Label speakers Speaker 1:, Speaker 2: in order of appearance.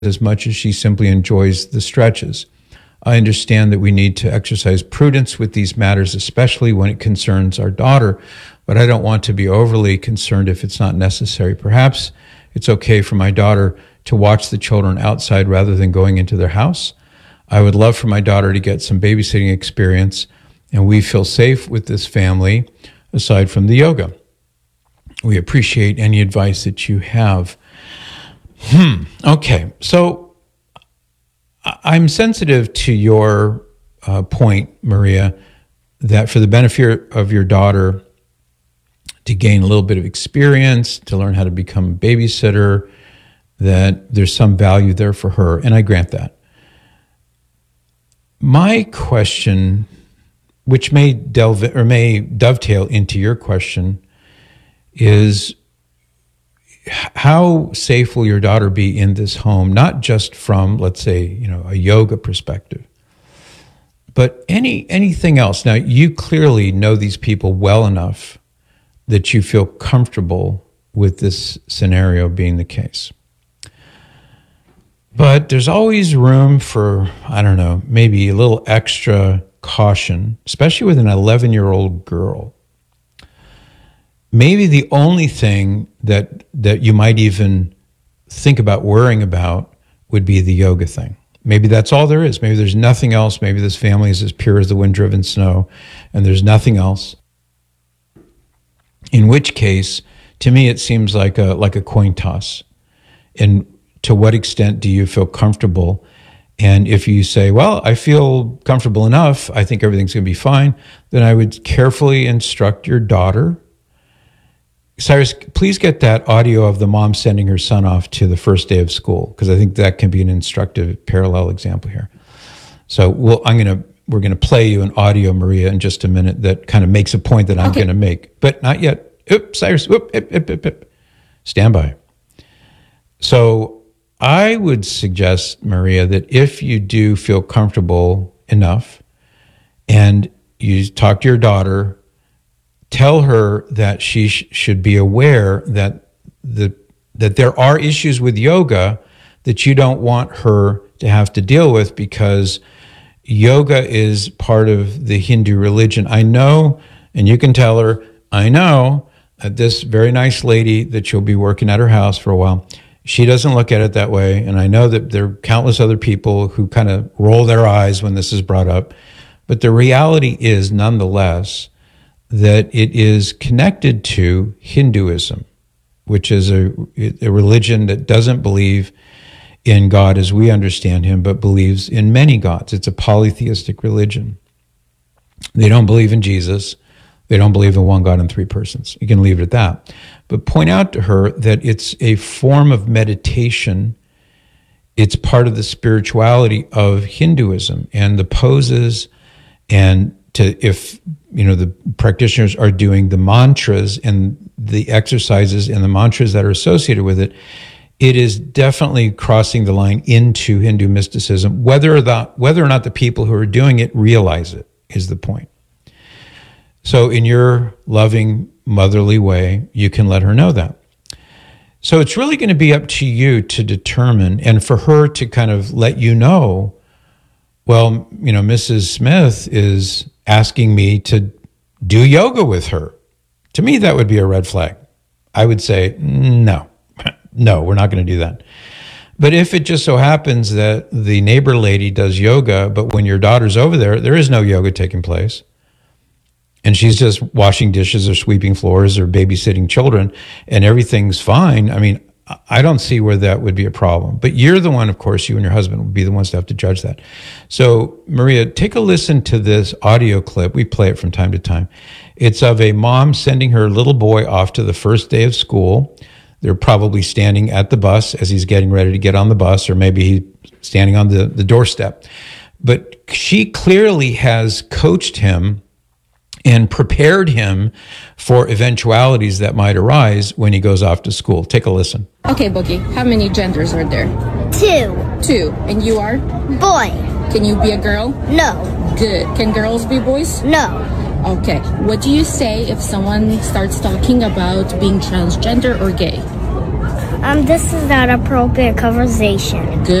Speaker 1: as much as she simply enjoys the stretches. I understand that we need to exercise prudence with these matters, especially when it concerns our daughter, but I don't want to be overly concerned if it's not necessary. Perhaps it's okay for my daughter to watch the children outside rather than going into their house. I would love for my daughter to get some babysitting experience, and we feel safe with this family aside from the yoga. We appreciate any advice that you have. Okay, so I'm sensitive to your point, Maria, that for the benefit of your daughter to gain a little bit of experience, to learn how to become a babysitter, that there's some value there for her, and I grant that. My question, which may dovetail into your question, is how safe will your daughter be in this home, not just from, let's say, a yoga perspective, but anything else. Now, you clearly know these people well enough that you feel comfortable with this scenario being the case. But there's always room for, I don't know, maybe a little extra caution, especially with an 11-year-old girl. Maybe the only thing that you might even think about worrying about would be the yoga thing. Maybe that's all there is. Maybe there's nothing else. Maybe this family is as pure as the wind-driven snow, and there's nothing else. In which case, to me, it seems like a coin toss. And to what extent do you feel comfortable? And if you say, well, I feel comfortable enough, I think everything's going to be fine, then I would carefully instruct your daughter. Cyrus, please get that audio of the mom sending her son off to the first day of school, because I think that can be an instructive parallel example here. So we're going to play you an audio, Maria, in just a minute that kind of makes a point that I'm going to make, but not yet. Oops, Cyrus, stand by. So I would suggest, Maria, that if you do feel comfortable enough and you talk to your daughter, tell her that she should be aware that there are issues with yoga that you don't want her to have to deal with, because yoga is part of the Hindu religion. I know, and you can tell her, I know that this very nice lady that you'll be working at her house for a while, she doesn't look at it that way. And I know that there are countless other people who kind of roll their eyes when this is brought up. But the reality is, nonetheless, that it is connected to Hinduism, which is a religion that doesn't believe in God as we understand him, but believes in many gods. It's a polytheistic religion. They don't believe in Jesus. They don't believe in one God in three persons. You can leave it at that. But point out to her that it's a form of meditation. It's part of the spirituality of Hinduism, and the poses, and if the practitioners are doing the mantras and the exercises and the mantras that are associated with it, it is definitely crossing the line into Hindu mysticism. Whether or not the people who are doing it realize it is the point. So in your loving, motherly way, you can let her know that. So it's really going to be up to you to determine, and for her to kind of let you know, well, Mrs. Smith is asking me to do yoga with her. To me, that would be a red flag. I would say, no, we're not going to do that. But if it just so happens that the neighbor lady does yoga, but when your daughter's over there is no yoga taking place, and she's just washing dishes or sweeping floors or babysitting children, and everything's fine, I mean, I don't see where that would be a problem. But you're the one, of course, you and your husband would be the ones to have to judge that. So, Maria, take a listen to this audio clip. We play it from time to time. It's of a mom sending her little boy off to the first day of school. They're probably standing at the bus as he's getting ready to get on the bus, or maybe he's standing on the doorstep. But she clearly has coached him and prepared him for eventualities that might arise when he goes off to school. Take a listen.
Speaker 2: Okay, Boogie, how many genders are there?
Speaker 3: 2.
Speaker 2: 2. And you are?
Speaker 3: Boy.
Speaker 2: Can you be a girl?
Speaker 3: No.
Speaker 2: Good. Can girls be boys?
Speaker 3: No.
Speaker 2: Okay. What do you say if someone starts talking about being transgender or gay?
Speaker 3: This is not appropriate conversation.
Speaker 2: Good.